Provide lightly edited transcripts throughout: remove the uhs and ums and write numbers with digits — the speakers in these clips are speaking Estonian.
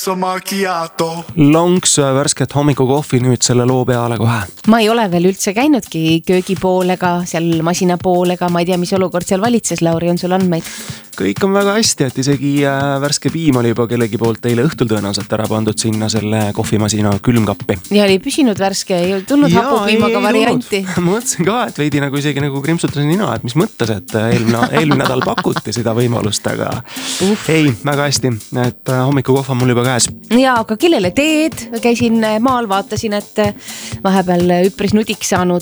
espresso macchiato. Lonks värsket hommikukohvi nüüd selle loo peale kohe. Ma ei ole veel üldse käinudki köögi poolega, seal masina poolega, ma ei tea, mis olukord seal valitses, Lauri, on sul andmeid? Kõik on väga hästi, et isegi värske piim oli juba kellegi poolt eile õhtul tõenäoliselt ära pandud sinna selle kohvimasina külmkappi. Ja oli püsinud värske, ei tulnud hapupiimaga varianti. Mõtlesin ka, et veidi nagu isegi nagu krimsutasin nina, et mis mõttes, et eelmine nädal pakuti seda võimalust, aga ei, väga hästi, et hommikukohv on mul juba käes. Ja, aga kellele teed? Käisin maal, vaatasin, et vahepeal üpris nudiks saanud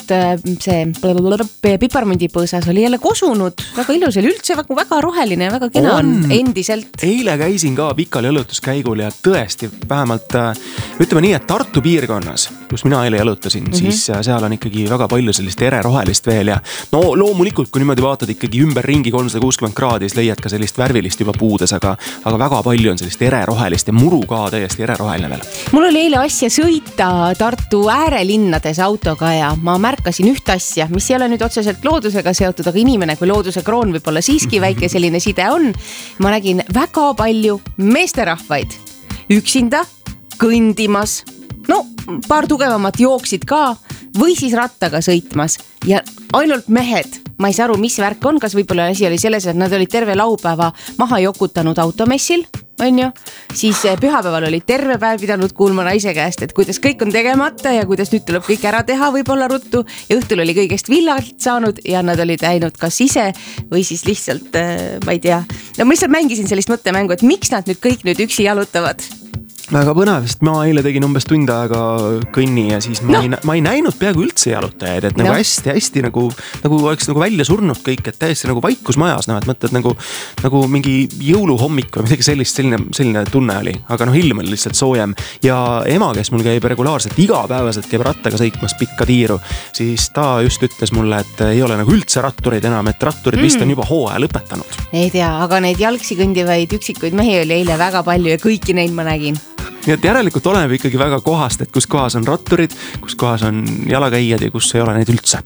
see piparmündipõõsas oli jälle kosunud, väga ilus, oli üldse väga roheline. Väga kena on endiselt. Eile käisin ka pikal jalutuskäigul ja tõesti vähemalt ütleme nii, et Tartu piirkonnas, kus mina eile jalutasin, siis seal on ikkagi väga palju sellist ererohelist veel ja no loomulikult, kui niimoodi vaatad ikkagi ümber ringi 360 kraadi, siis leiad ka sellist värvilist juba puudes, aga väga palju on sellist ererohelist ja muru ka täiesti ereroheline veel. Mul oli eile asja sõita Tartu äärelinnades autoga ja ma märkasin üht asja, mis ei ole nüüd otseselt loodusega seotud, aga inimene kui looduse kroon võib olla siiski väike selline on. Ma nägin väga palju meesterahvaid üksinda kõndimas. No, paar tugevamat jooksid ka või siis rattaga sõitmas ja ainult mehed. Ma ei saa aru, mis värk on, kas võib-olla asi oli selles, et nad olid terve laupäeva maha jokutanud automessil, on ju, siis pühapäeval oli terve päev pidanud kuulma naise käest, et kuidas kõik on tegemata ja kuidas nüüd tuleb kõik ära teha võib-olla ruttu ja õhtul oli kõigest villalt saanud ja nad olid läinud kas ise või siis lihtsalt, ma ei tea. No ma lihtsalt mängisin sellist mõttemängu, et miks nad nüüd kõik nüüd üksi jalutavad? Väga põnev, sest ma eile tegin umbes tund aega kõnni ja siis ma ei näinud peaaegu üldse jalutajaid, et nagu hästi nagu oleks nagu välja surnud kõik, et täiesti nagu vaikus majas, et mõtled nagu mingi jõuluhommik või midagi selline tunne oli, aga ilm oli lihtsalt soojem ja ema, kes mul käib regulaarselt igapäevaselt käib rattaga sõitmas pikka tiiru, siis ta just ütles mulle, et ei ole nagu üldse ratturid enam, et ratturid vist on juba hooaja lõpetanud. Ei tea, aga neid jalgsi kõndivaid üksikuid mehi oli eile väga palju ja kõiki neid ma nägin. Nii et järelikult oleme ikkagi väga kohast, et kus kohas on ratturid, kus kohas on jalakäijad ja kus ei ole neid üldse.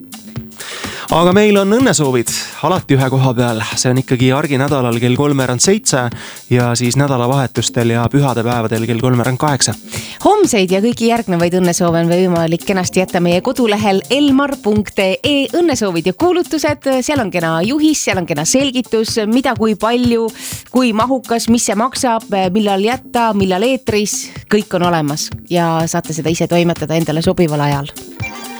Aga meil on õnnesoovid alati ühe koha peal, see on ikkagi arginädalal kell 3:07 ja siis nädalavahetustel ja pühade päevadel kell 3:08. Homseid ja kõiki järgnevaid õnnesoove on võimalik kenasti jätta meie kodulehel elmar.ee õnnesoovid ja kuulutused, seal on kena juhis, seal on kena selgitus, mida kui palju, kui mahukas, mis see maksab, millal jätta, millal eetris, kõik on olemas ja saate seda ise toimetada endale sobival ajal.